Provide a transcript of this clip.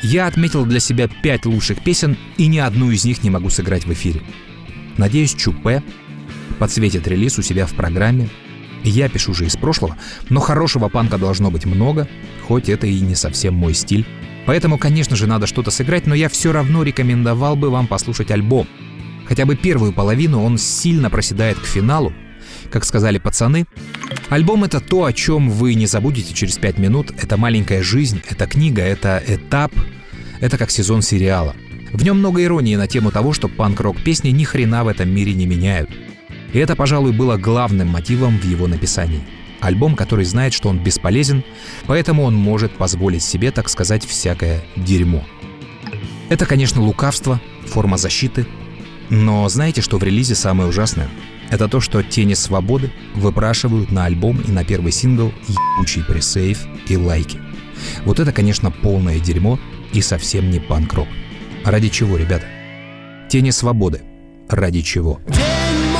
Я отметил для себя 5 лучших песен, и ни одну из них не могу сыграть в эфире. Надеюсь, Чупе подсветит релиз у себя в программе. Я пишу же из прошлого, но хорошего панка должно быть много, хоть это и не совсем мой стиль. Поэтому, конечно же, надо что-то сыграть, но я все равно рекомендовал бы вам послушать альбом. Хотя бы первую половину, он сильно проседает к финалу. Как сказали пацаны, альбом — это то, о чем вы не забудете через 5 минут. Это маленькая жизнь, это книга, это этап, это как сезон сериала. В нем много иронии на тему того, что панк-рок песни ни хрена в этом мире не меняют. И это, пожалуй, было главным мотивом в его написании. Альбом, который знает, что он бесполезен, поэтому он может позволить себе, так сказать, всякое дерьмо. Это, конечно, лукавство, форма защиты. Но знаете, что в релизе самое ужасное? Это то, что «Тени свободы» выпрашивают на альбом и на первый сингл ебучий пресейв и лайки. Вот это, конечно, полное дерьмо и совсем не панк-рок. Ради чего, ребята? «Тени свободы». Ради чего?